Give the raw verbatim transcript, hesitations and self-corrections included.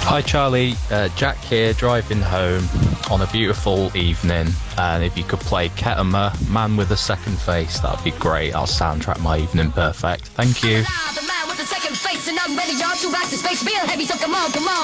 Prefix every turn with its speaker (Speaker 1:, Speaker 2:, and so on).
Speaker 1: Hi Charlie, uh, Jack here, driving home on a beautiful evening, and if you could play Ketama, Man with a Second Face, that'd be great. I'll soundtrack my evening perfect. Thank you.
Speaker 2: The man with the second face, and I'm ready, y'all, to rock the space real heavy, so come on, come on.